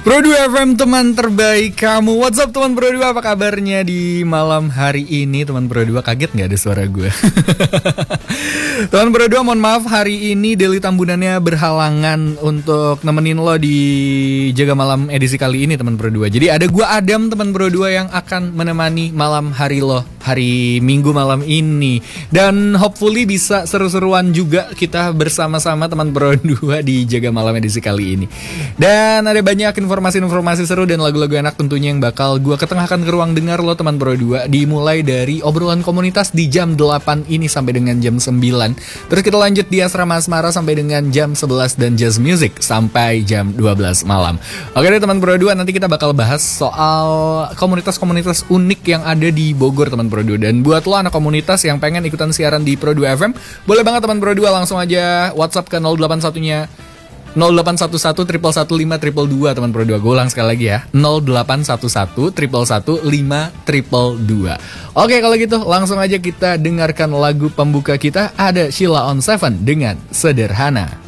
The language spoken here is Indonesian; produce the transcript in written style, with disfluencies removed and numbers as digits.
Pro 2 FM teman terbaik kamu. What's up teman Pro 2, apa kabarnya di malam hari ini? Teman Pro 2 kaget gak ada suara gue? Teman Pro 2, mohon maaf hari ini Deli Tambunannya berhalangan untuk nemenin lo di Jaga Malam edisi kali ini teman Pro 2. Jadi ada gue Adam teman Pro 2 yang akan menemani malam hari lo hari Minggu malam ini. Dan hopefully bisa seru-seruan juga kita bersama-sama teman Pro 2 di Jaga Malam edisi kali ini. Dan ada banyak informasi-informasi seru dan lagu-lagu enak tentunya yang bakal gue ketengahkan ke ruang dengar lo teman Pro 2. Dimulai dari obrolan komunitas di jam 8 ini sampai dengan jam 9. Terus kita lanjut di Asrama Asmara sampai dengan jam 11 dan Jazz Music sampai jam 12 malam. Oke deh teman Pro 2, nanti kita bakal bahas soal komunitas-komunitas unik yang ada di Bogor teman Pro 2. Dan buat lo anak komunitas yang pengen ikutan siaran di Pro 2 FM, boleh banget teman Pro 2 langsung aja WhatsApp ke 081-nya 0811-111-522 teman Pro 2. Gue ulang sekali lagi ya, 0811-111-522. Oke kalau gitu langsung aja kita dengarkan lagu pembuka kita. Ada Sheila on 7 dengan Sederhana.